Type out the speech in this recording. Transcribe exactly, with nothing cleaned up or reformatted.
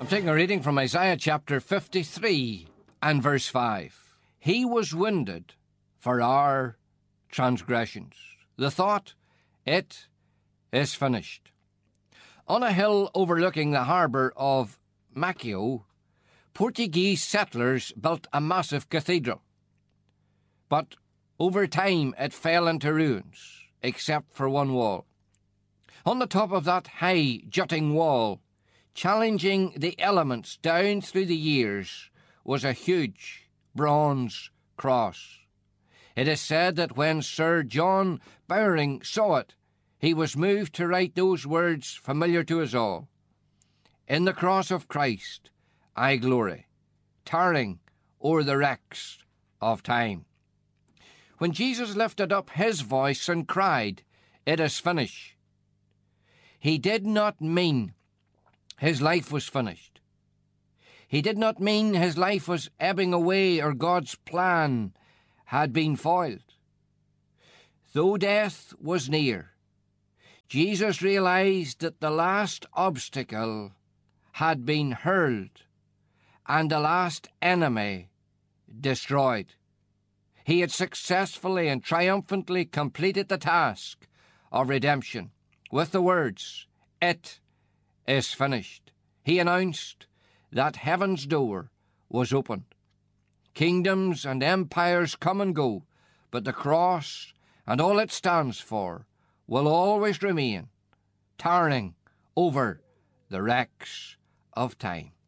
I'm taking a reading from Isaiah chapter fifty-three and verse five. He was wounded for our transgressions. The thought, it is finished. On a hill overlooking the harbour of Macchio, Portuguese settlers built a massive cathedral. But over time it fell into ruins, except for one wall. On the top of that high, jutting wall, challenging the elements down through the years, was a huge bronze cross. It is said that when Sir John Bowring saw it, he was moved to write those words familiar to us all. In the cross of Christ I glory, towering o'er the wrecks of time. When Jesus lifted up his voice and cried, "It is finished," he did not mean his life was finished. He did not mean his life was ebbing away or God's plan had been foiled. Though death was near, Jesus realized that the last obstacle had been hurled and the last enemy destroyed. He had successfully and triumphantly completed the task of redemption with the words, "It is finished." He announced that heaven's door was opened. Kingdoms and empires come and go, but the cross and all it stands for will always remain, towering over the wrecks of time.